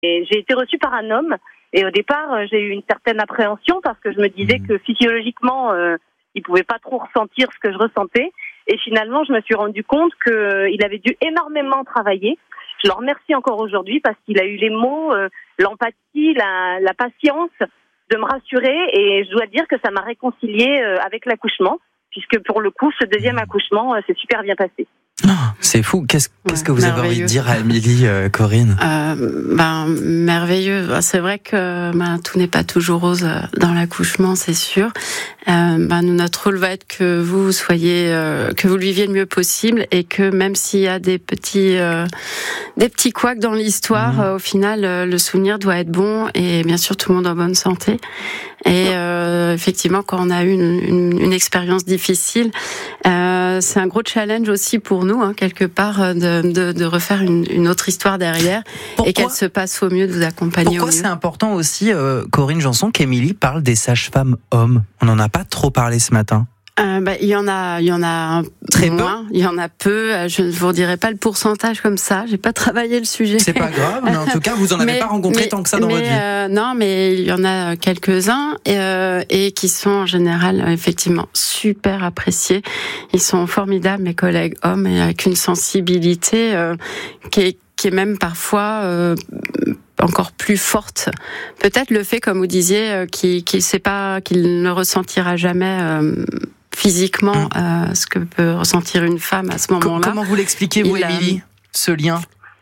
Et j'ai été reçue par un homme et au départ, j'ai eu une certaine appréhension parce que je me disais que physiologiquement, il pouvait pas trop ressentir ce que je ressentais. Et finalement, je me suis rendu compte qu'il avait dû énormément travailler. Je le remercie encore aujourd'hui parce qu'il a eu les mots, l'empathie, la patience de me rassurer. Et je dois dire que ça m'a réconciliée avec l'accouchement, puisque pour le coup, ce deuxième accouchement s'est super bien passé. C'est fou. Qu'est-ce que vous avez envie de dire à Émilie, Corinne ? Merveilleux. C'est vrai que tout n'est pas toujours rose dans l'accouchement, c'est sûr. Notre rôle va être que vous soyez, que vous le viviez le mieux possible et que même s'il y a des petits couacs dans l'histoire, au final, le souvenir doit être bon et bien sûr tout le monde en bonne santé. Et effectivement, quand on a eu une expérience difficile, c'est un gros challenge aussi pour nous, quelque part, de refaire une autre histoire derrière. Pourquoi, et qu'elle se passe au mieux, de vous accompagner au mieux. Pourquoi c'est important aussi, Corinne Janson, qu'Émilie parle des sages-femmes hommes ? On n'en a pas trop parlé ce matin. Il y en a très moins, il y en a peu. Je ne vous dirai pas le pourcentage comme ça. J'ai pas travaillé le sujet. C'est pas grave, mais en tout cas, vous en avez pas rencontré tant que ça dans votre vie. Non, mais il y en a quelques-uns et qui sont en général effectivement super appréciés. Ils sont formidables, mes collègues hommes, et avec une sensibilité qui est même parfois encore plus forte. Peut-être le fait, comme vous disiez, qu'il sait pas, qu'il ne ressentira jamais physiquement ce que peut ressentir une femme à ce moment-là. Comment vous l'expliquez, vous, Émilie, ce lien ?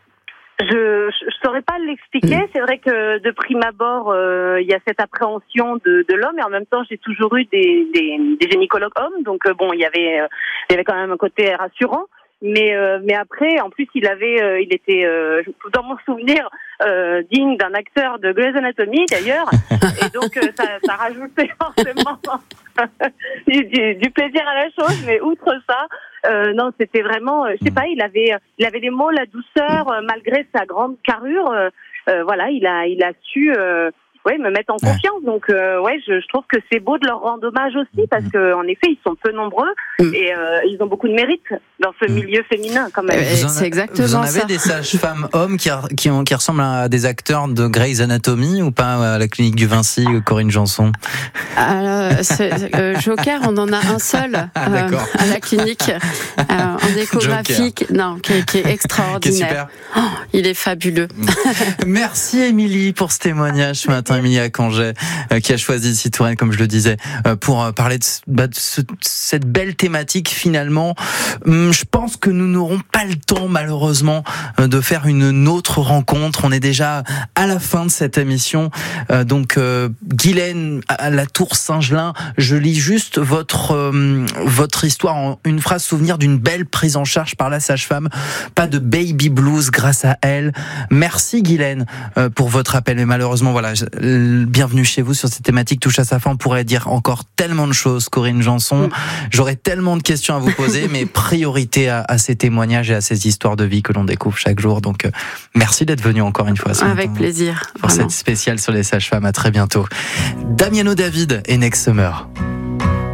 Je saurais pas l'expliquer. C'est vrai que de prime abord, il y a cette appréhension de l'homme, et en même temps, j'ai toujours eu des gynécologues hommes, donc il y avait quand même un côté rassurant. Mais après, en plus, il était dans mon souvenir digne d'un acteur de Grey's Anatomy d'ailleurs, et donc ça rajoutait forcément du plaisir à la chose. Mais outre ça, non, c'était vraiment, je sais pas, il avait les mots, la douceur, malgré sa grande carrure. Il a su me mettre en confiance. Donc je trouve que c'est beau de leur rendre hommage aussi, parce que en effet, ils sont peu nombreux et ils ont beaucoup de mérite dans ce milieu féminin quand même. C'est exactement ça. Vous en avez des sages-femmes hommes qui ressemblent à des acteurs de Grey's Anatomy ou pas, à la clinique du Vinci, Corinne Janson? Alors, Joker, on en a un seul à la clinique en échographie, qui est extraordinaire. Qui est super. Il est fabuleux. Merci Émilie pour ce témoignage ce matin. Émilie Akanjet, qui a choisi Citourenne, comme je le disais, pour parler de cette belle thématique finalement. Je pense que nous n'aurons pas le temps, malheureusement, de faire une autre rencontre. On est déjà à la fin de cette émission. Donc, Guylaine, à la Tour Saint-Gelin, je lis juste votre histoire en une phrase: souvenir d'une belle prise en charge par la sage-femme. Pas de baby blues grâce à elle. Merci Guylaine pour votre appel. Mais malheureusement, voilà, bienvenue chez vous sur cette thématique touche à sa fin. On pourrait dire encore tellement de choses, Corinne Janson. J'aurais tellement de questions à vous poser, mais priorité à ces témoignages et à ces histoires de vie que l'on découvre chaque jour. Donc, merci d'être venu encore une fois. Avec plaisir. Pour cette spéciale sur les sages-femmes. À très bientôt. Damiano David et Next Summer.